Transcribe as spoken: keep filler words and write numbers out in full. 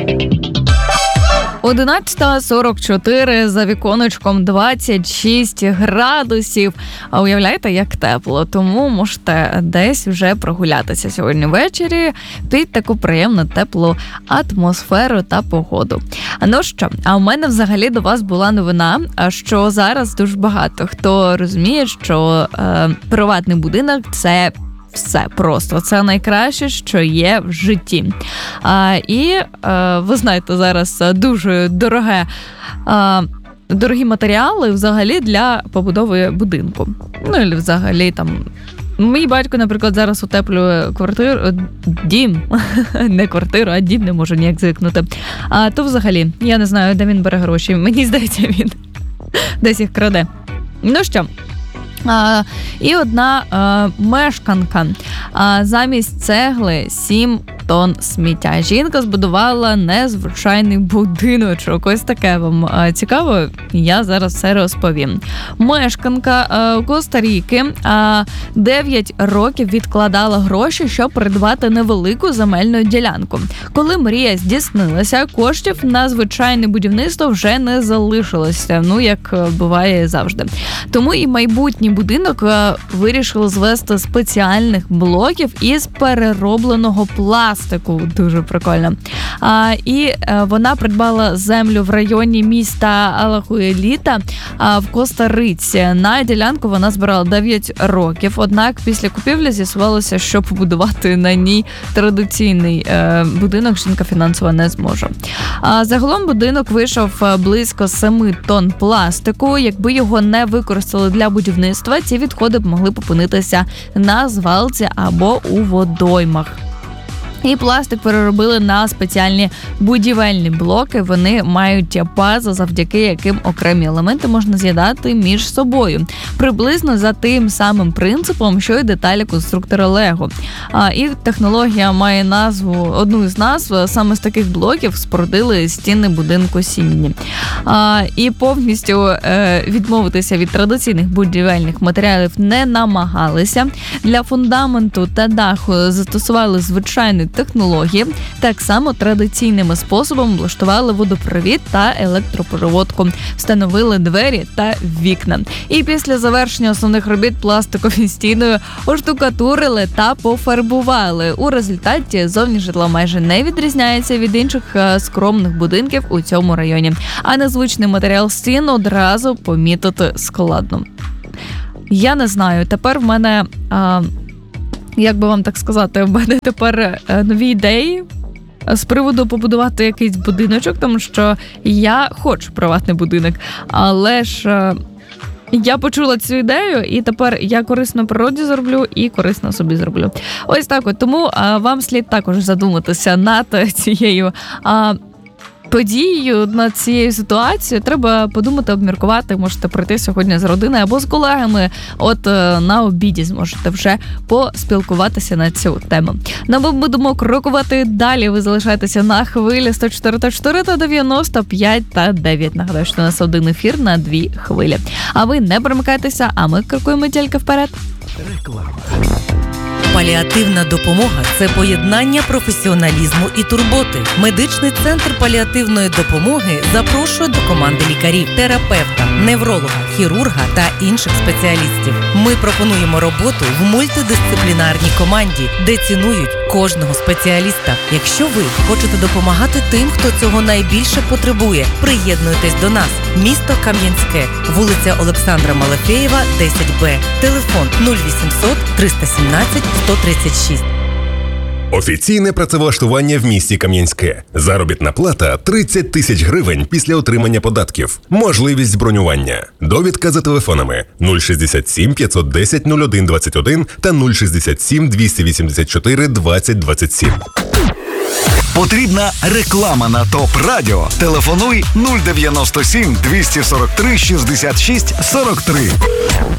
одинадцята сорок чотири, за віконечком двадцять шість градусів. А уявляєте, як тепло. Тому можете десь вже прогулятися сьогодні ввечері під таку приємну теплу атмосферу та погоду. Ну що, а в мене взагалі до вас була новина, що зараз дуже багато хто розуміє, що е, приватний будинок – це все просто. Це найкраще, що є в житті. А, і а, ви знаєте, зараз дуже дороге, а, дорогі матеріали взагалі для побудови будинку. Ну, і взагалі там... Мій батько, наприклад, зараз утеплює квартиру, дім, не квартиру, а дім, не можу ніяк звикнути. А то взагалі, я не знаю, де він бере гроші. Мені здається, він десь їх краде. Ну що, А, і одна а, мешканка а, замість цегли сім тонн сміття. Жінка збудувала незвичайний будиночок. Ось таке вам а, цікаво, я зараз все розповім. Мешканка а, Коста-Ріки а, дев'ять років відкладала гроші, щоб придбати невелику земельну ділянку. Коли мрія здійснилася, коштів на звичайне будівництво вже не залишилося, ну як буває завжди. Тому і майбутній будинок вирішили звести з спеціальних блоків із переробленого пластику. Дуже прикольно. А, і вона придбала землю в районі міста Алахуеліта в Коста-Риці. На ділянку вона збирала дев'ять років. Однак після купівлі з'ясувалося, що побудувати на ній традиційний е, будинок жінка фінансово не зможе. А загалом будинок вийшов близько семи тонн пластику. Якби його не використали для будівництва, ці відходи б могли опинитися на звалці або у водоймах. І пластик переробили на спеціальні будівельні блоки. Вони мають пази, завдяки яким окремі елементи можна з'єднати між собою. Приблизно за тим самим принципом, що й деталі конструктора Лего. А, і технологія має назву, одну із назв, саме з таких блоків спорудили стіни будинку сім'ї. А, і повністю е, відмовитися від традиційних будівельних матеріалів не намагалися. Для фундаменту та даху застосували звичайний технології. Так само традиційними способом влаштували водопровід та електропроводку, встановили двері та вікна. І після завершення основних робіт пластикові стіною оштукатурили та пофарбували. У результаті зовні житло майже не відрізняється від інших скромних будинків у цьому районі. А незвичний матеріал стін одразу помітити складно. Я не знаю, тепер в мене... А... Як би вам так сказати, в мене тепер нові ідеї з приводу побудувати якийсь будиночок, тому що я хочу приватний будинок, але ж я почула цю ідею, і тепер я корисно природі зроблю і корисно собі зроблю. Ось так от. Тому вам слід також задуматися над цією подією, над цією ситуацією. Треба подумати, обміркувати. Можете прийти сьогодні з родиною або з колегами. От на обіді зможете вже поспілкуватися на цю тему. Ну, ми будемо крокувати далі. Ви залишаєтеся на хвилі сто чотири та чотири та дев'яносто п'ять та дев'ять. Нагадаю, що у нас один ефір на дві хвилі. А ви не перемикайтеся, а ми крокуємо тільки вперед. Реклама. Паліативна допомога – це поєднання професіоналізму і турботи. Медичний центр паліативної допомоги запрошує до команди лікарів, терапевта, невролога, хірурга та інших спеціалістів. Ми пропонуємо роботу в мультидисциплінарній команді, де цінують кожного спеціаліста. Якщо ви хочете допомагати тим, хто цього найбільше потребує, приєднуйтесь до нас. Місто Кам'янське, вулиця Олександра Малафєєва, десять Б. Телефон нуль вісімсот триста сімнадцять сто тридцять шість. Офіційне працевлаштування в місті Кам'янське. Заробітна плата тридцять тисяч гривень після отримання податків. Можливість бронювання. Довідка за телефонами нуль шістдесят сім п'ятсот десять нуль один двадцять один та нуль шістдесят сім двісті вісімдесят чотири двадцять двадцять сім. Потрібна реклама на ТОП Радіо. Телефонуй нуль дев'яносто сім двісті сорок три шістдесят шість сорок три.